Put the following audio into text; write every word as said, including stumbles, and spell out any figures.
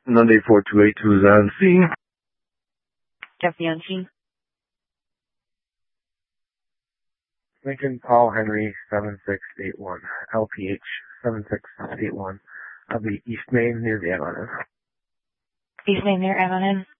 Monday four two eight two is on scene. Deputy on scene. Lincoln Paul Henry seven six eight one, L P H seven six eight one, of the East Main near the Evan Inn. East Main near Evan Inn.